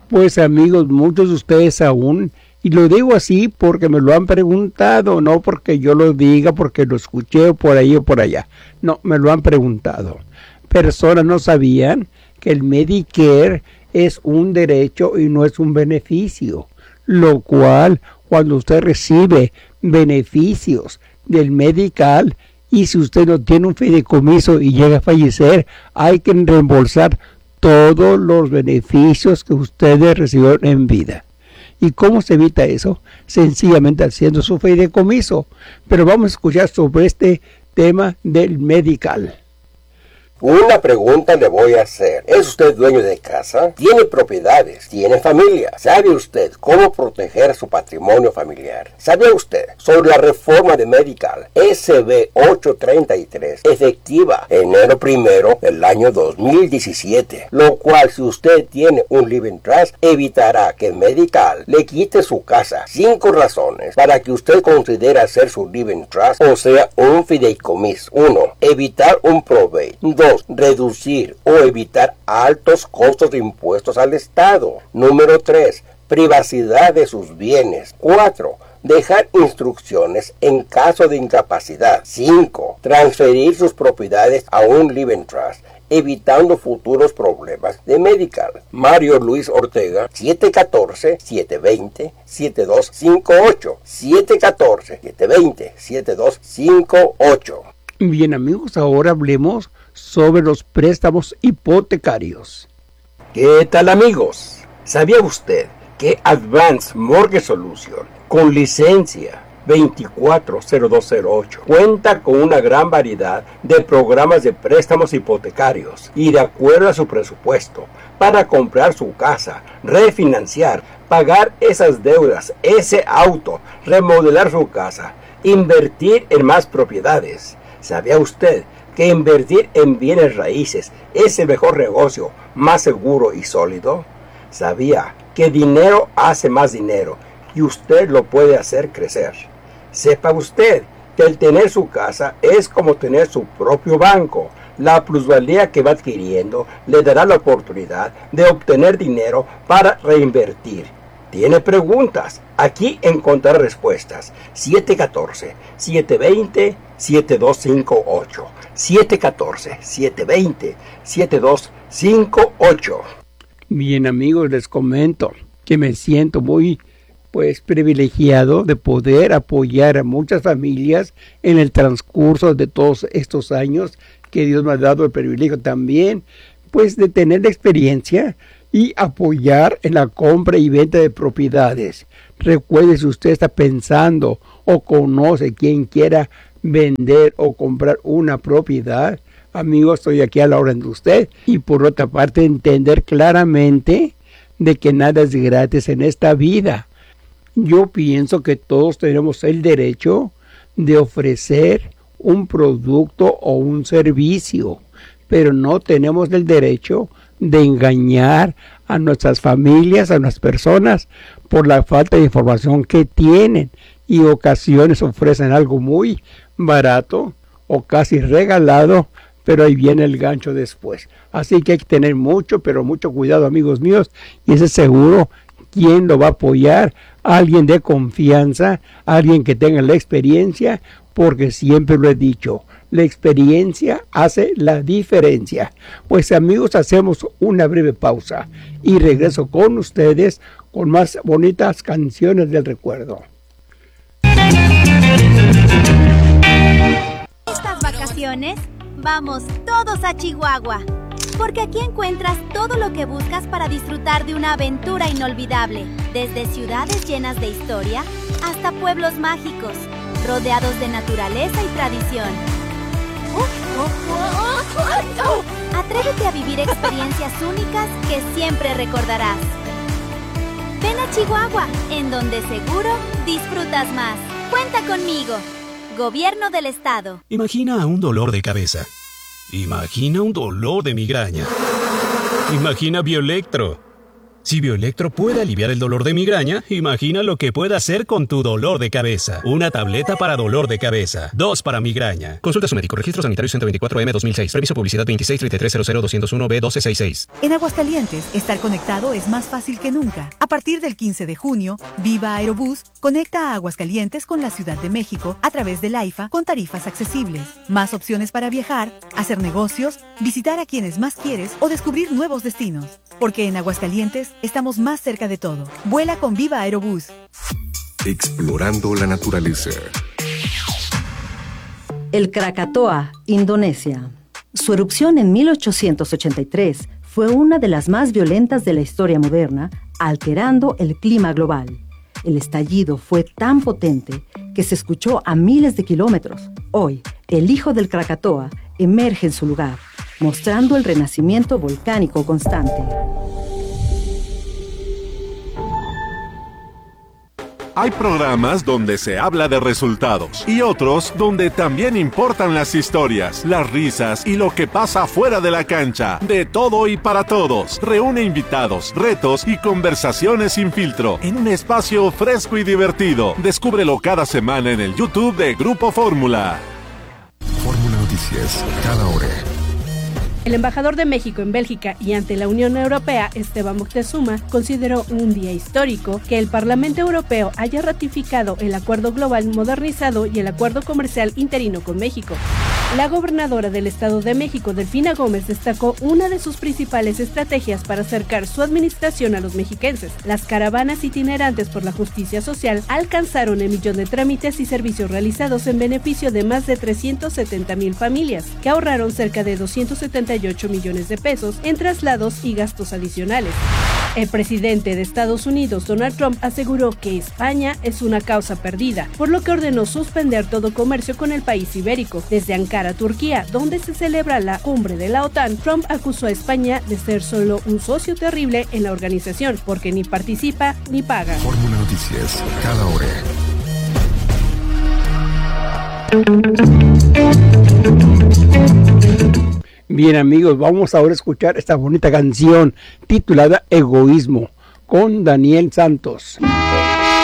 Pues amigos, muchos de ustedes aún, y lo digo así porque me lo han preguntado, no porque yo lo diga, porque lo escuché por ahí o por allá. No, me lo han preguntado. Personas no sabían que el Medicare es un derecho y no es un beneficio, lo cual cuando usted recibe beneficios del medical y si usted no tiene un fideicomiso y llega a fallecer, hay que reembolsar todos los beneficios que ustedes recibieron en vida. ¿Y cómo se evita eso? Sencillamente haciendo su fideicomiso. Pero vamos a escuchar sobre este tema del medical. Una pregunta le voy a hacer. ¿Es usted dueño de casa? ¿Tiene propiedades? ¿Tiene familia? ¿Sabe usted cómo proteger su patrimonio familiar? ¿Sabe usted sobre la reforma de Medical SB 833 efectiva enero 1 del año 2017? Lo cual, si usted tiene un living trust, evitará que Medical le quite su casa. 5 razones para que usted considere hacer su living trust, o sea, un fideicomiso. 1. Evitar un probate. 2. Reducir o evitar altos costos de impuestos al Estado. Número 3. Privacidad de sus bienes. 4. Dejar instrucciones en caso de incapacidad. 5. Transferir sus propiedades a un living trust, evitando futuros problemas de medical. Mario Luis Ortega, 714-720-7258. 714-720-7258. Bien amigos, ahora hablemos sobre los préstamos hipotecarios. ¿Qué tal amigos? ¿Sabía usted que Advanced Mortgage Solution, con licencia 240208, cuenta con una gran variedad de programas de préstamos hipotecarios y de acuerdo a su presupuesto para comprar su casa, refinanciar, pagar esas deudas, ese auto, remodelar su casa, invertir en más propiedades? ¿Sabía usted que invertir en bienes raíces es el mejor negocio, más seguro y sólido? ¿Sabía que dinero hace más dinero y usted lo puede hacer crecer? Sepa usted que el tener su casa es como tener su propio banco. La plusvalía que va adquiriendo le dará la oportunidad de obtener dinero para reinvertir. ¿Tiene preguntas? Aquí encontrará respuestas. 714-720-7258. 714-720-7258. Bien amigos, les comento que me siento muy privilegiado de poder apoyar a muchas familias en el transcurso de todos estos años que Dios me ha dado el privilegio también de tener la experiencia y apoyar en la compra y venta de propiedades. Recuerde, si usted está pensando o conoce quien quiera vender o comprar una propiedad, amigo, estoy aquí a la orden de usted. Y por otra parte, entender claramente de que nada es gratis en esta vida. Yo pienso que todos tenemos el derecho de ofrecer un producto o un servicio, pero no tenemos el derecho de engañar a nuestras familias, a nuestras personas, por la falta de información que tienen, y ocasiones ofrecen algo muy barato o casi regalado, pero ahí viene el gancho después. Así que hay que tener mucho, pero mucho cuidado, amigos míos, y ese seguro, ¿quién lo va a apoyar? Alguien de confianza, alguien que tenga la experiencia, porque siempre lo he dicho, la experiencia hace la diferencia. Pues amigos, hacemos una breve pausa y regreso con ustedes con más bonitas canciones del recuerdo. Estas vacaciones vamos todos a Chihuahua, porque aquí encuentras todo lo que buscas para disfrutar de una aventura inolvidable, desde ciudades llenas de historia hasta pueblos mágicos, rodeados de naturaleza y tradición. Atrévete a vivir experiencias únicas que siempre recordarás. Ven a Chihuahua, en donde seguro disfrutas más. Cuenta conmigo. Gobierno del Estado. Imagina un dolor de cabeza. Imagina un dolor de migraña. Imagina Bioelectro. Si Bioelectro puede aliviar el dolor de migraña, imagina lo que puede hacer con tu dolor de cabeza. Una tableta para dolor de cabeza, 2 para migraña. Consulta a su médico. Registro sanitario 124M 2006. Previso publicidad 2633000201B1266. En Aguascalientes, estar conectado es más fácil que nunca. A partir del 15 de junio, Viva Aerobús conecta a Aguascalientes con la Ciudad de México a través del AIFA con tarifas accesibles. Más opciones para viajar, hacer negocios, visitar a quienes más quieres o descubrir nuevos destinos. Porque en Aguascalientes estamos más cerca de todo. Vuela con Viva Aerobús. Explorando la naturaleza. El Krakatoa, Indonesia. Su erupción en 1883 fue una de las más violentas de la historia moderna, alterando el clima global. El estallido fue tan potente que se escuchó a miles de kilómetros. Hoy, el hijo del Krakatoa emerge en su lugar, mostrando el renacimiento volcánico constante. Hay programas donde se habla de resultados y otros donde también importan las historias, las risas y lo que pasa fuera de la cancha. De todo y para todos. Reúne invitados, retos y conversaciones sin filtro en un espacio fresco y divertido. Descúbrelo cada semana en el YouTube de Grupo Fórmula. Fórmula Noticias, cada hora. El embajador de México en Bélgica y ante la Unión Europea, Esteban Moctezuma, consideró un día histórico que el Parlamento Europeo haya ratificado el Acuerdo Global Modernizado y el Acuerdo Comercial Interino con México. La gobernadora del Estado de México, Delfina Gómez, destacó una de sus principales estrategias para acercar su administración a los mexiquenses. Las caravanas itinerantes por la justicia social alcanzaron el 1 millón de trámites y servicios realizados en beneficio de más de 370,000 familias, que ahorraron cerca de 278 millones de pesos en traslados y gastos adicionales. El presidente de Estados Unidos, Donald Trump, aseguró que España es una causa perdida, por lo que ordenó suspender todo comercio con el país ibérico. Desde Ankara, Turquía, donde se celebra la cumbre de la OTAN, Trump acusó a España de ser solo un socio terrible en la organización, porque ni participa ni paga. Fórmula Noticias, cada hora. Bien amigos, vamos ahora a escuchar esta bonita canción titulada Egoísmo con Daniel Santos.